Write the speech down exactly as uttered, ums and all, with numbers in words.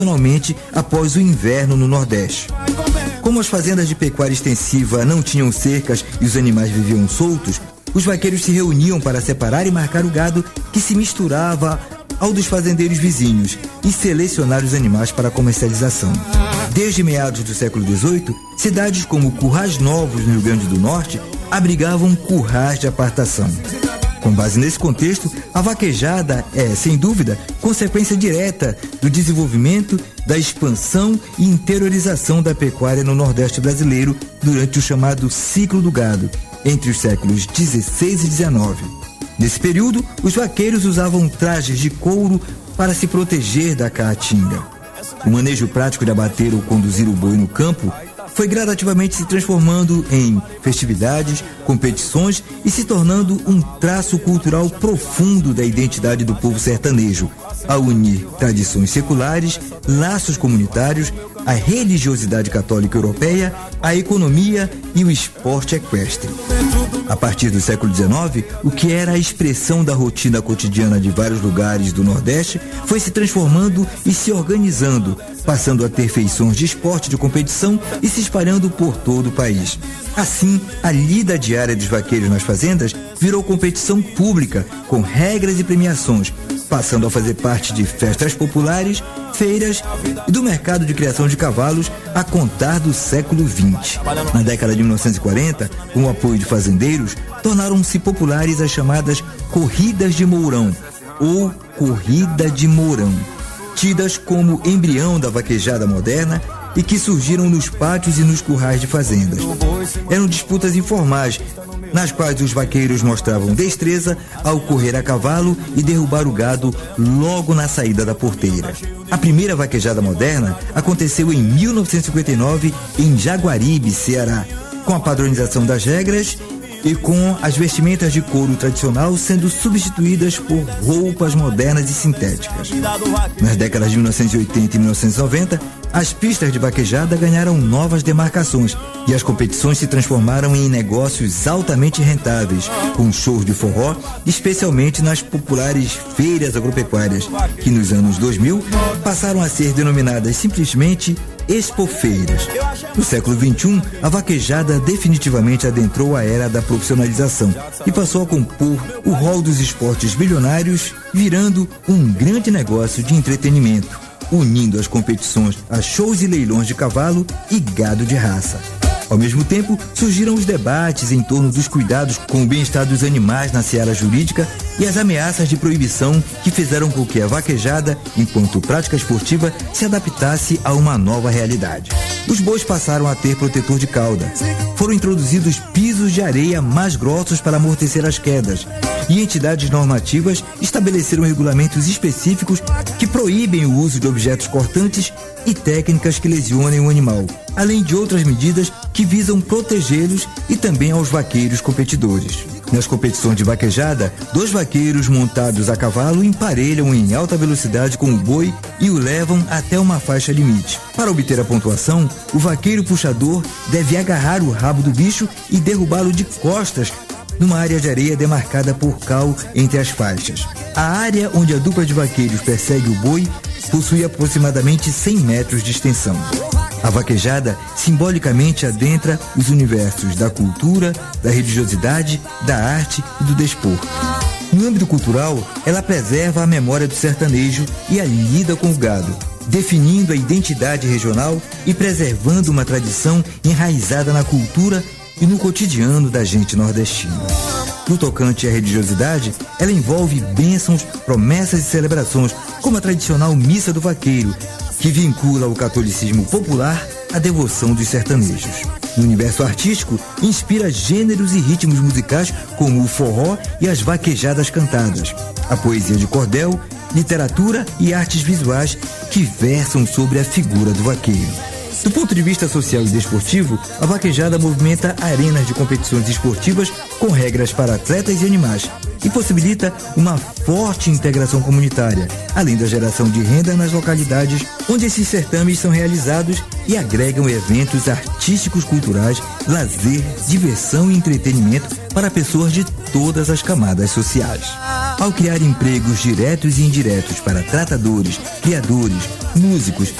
Normalmente após o inverno no Nordeste. Como as fazendas de pecuária extensiva não tinham cercas e os animais viviam soltos, os vaqueiros se reuniam para separar e marcar o gado que se misturava ao dos fazendeiros vizinhos e selecionar os animais para comercialização. Desde meados do século dezoito, cidades como Currais Novos, no Rio Grande do Norte, abrigavam currais de apartação. Com base nesse contexto, a vaquejada é, sem dúvida, consequência direta do desenvolvimento, da expansão e interiorização da pecuária no Nordeste brasileiro durante o chamado ciclo do gado, entre os séculos dezesseis e dezenove. Nesse período, os vaqueiros usavam trajes de couro para se proteger da caatinga. O manejo prático de abater ou conduzir o boi no campo foi gradativamente se transformando em festividades, competições e se tornando um traço cultural profundo da identidade do povo sertanejo, a unir tradições seculares, laços comunitários, a religiosidade católica europeia, a economia e o esporte equestre. A partir do século dezenove, o que era a expressão da rotina cotidiana de vários lugares do Nordeste foi se transformando e se organizando, passando a ter feições de esporte de competição e se espalhando por todo o país. Assim, a lida diária dos vaqueiros nas fazendas virou competição pública, com regras e premiações, passando a fazer parte de festas populares, feiras e do mercado de criação de cavalos a contar do século vinte. Na década de mil novecentos e quarenta, com o apoio de fazendeiros, tornaram-se populares as chamadas corridas de Mourão ou corrida de Mourão, tidas como embrião da vaquejada moderna e que surgiram nos pátios e nos currais de fazendas. Eram disputas informais, nas quais os vaqueiros mostravam destreza ao correr a cavalo e derrubar o gado logo na saída da porteira. A primeira vaquejada moderna aconteceu em mil novecentos e cinquenta e nove em Jaguaribe, Ceará, com a padronização das regras e com as vestimentas de couro tradicional sendo substituídas por roupas modernas e sintéticas. Nas décadas de mil novecentos e oitenta e mil novecentos e noventa, as pistas de vaquejada ganharam novas demarcações e as competições se transformaram em negócios altamente rentáveis, com shows de forró, especialmente nas populares feiras agropecuárias, que nos anos dois mil passaram a ser denominadas simplesmente expofeiras. No século vinte e um, a vaquejada definitivamente adentrou a era da profissionalização e passou a compor o rol dos esportes bilionários, virando um grande negócio de entretenimento, unindo as competições a shows e leilões de cavalo e gado de raça. Ao mesmo tempo, surgiram os debates em torno dos cuidados com o bem-estar dos animais na seara jurídica e as ameaças de proibição que fizeram com que a vaquejada, enquanto prática esportiva, se adaptasse a uma nova realidade. Os bois passaram a ter protetor de cauda. Foram introduzidos pisos de areia mais grossos para amortecer as quedas. E entidades normativas estabeleceram regulamentos específicos que proíbem o uso de objetos cortantes e técnicas que lesionem o animal, além de outras medidas que visam protegê-los e também aos vaqueiros competidores. Nas competições de vaquejada, dois vaqueiros montados a cavalo emparelham em alta velocidade com o boi e o levam até uma faixa limite. Para obter a pontuação, o vaqueiro puxador deve agarrar o rabo do bicho e derrubá-lo de costas numa área de areia demarcada por cal entre as faixas. A área onde a dupla de vaqueiros persegue o boi possui aproximadamente cem metros de extensão. A vaquejada simbolicamente adentra os universos da cultura, da religiosidade, da arte e do desporto. No âmbito cultural, ela preserva a memória do sertanejo e a lida com o gado, definindo a identidade regional e preservando uma tradição enraizada na cultura e no cotidiano da gente nordestina. No tocante à religiosidade, ela envolve bênçãos, promessas e celebrações, como a tradicional Missa do Vaqueiro, que vincula o catolicismo popular à devoção dos sertanejos. No universo artístico, inspira gêneros e ritmos musicais como o forró e as vaquejadas cantadas, a poesia de cordel, literatura e artes visuais que versam sobre a figura do vaqueiro. Do ponto de vista social e desportivo, a vaquejada movimenta arenas de competições esportivas com regras para atletas e animais e possibilita uma forte integração comunitária, além da geração de renda nas localidades onde esses certames são realizados e agregam eventos artísticos, culturais, lazer, diversão e entretenimento para pessoas de todas as camadas sociais. Ao criar empregos diretos e indiretos para tratadores, criadores, músicos